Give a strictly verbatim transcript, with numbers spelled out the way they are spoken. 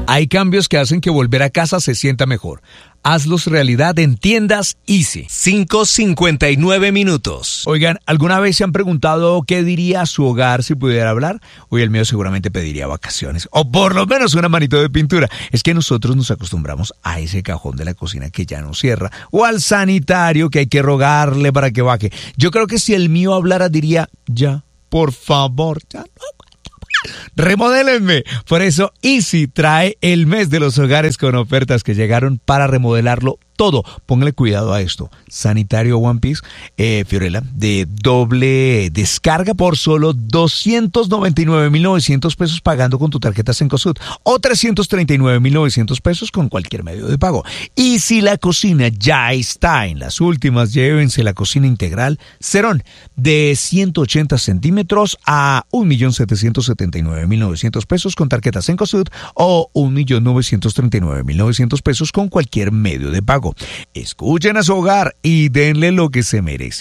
Hay cambios que hacen que volver a casa se sienta mejor. Hazlos realidad en Tiendas Easy. cinco cincuenta y nueve minutos. Oigan, ¿alguna vez se han preguntado qué diría su hogar si pudiera hablar? Hoy el mío seguramente pediría vacaciones, o por lo menos una manito de pintura. Es que nosotros nos acostumbramos a ese cajón de la cocina que ya no cierra, o al sanitario que hay que rogarle para que baje. Yo creo que si el mío hablara diría, ya, por favor, ya no. Remodélenme. Por eso Easy trae el mes de los hogares con ofertas que llegaron para remodelarlo todo. Póngale cuidado a esto. Sanitario One Piece, eh, Fiorella, de doble descarga por solo doscientos noventa y nueve mil novecientos pesos pagando con tu tarjeta Cencosud o trescientos treinta y nueve mil novecientos pesos con cualquier medio de pago. Y si la cocina ya está en las últimas, llévense la cocina integral Cerón de ciento ochenta centímetros a un millón setecientos setenta y nueve mil novecientos pesos con tarjeta Cencosud o un millón novecientos treinta y nueve mil novecientos pesos con cualquier medio de pago. Escuchen a su hogar y denle lo que se merece.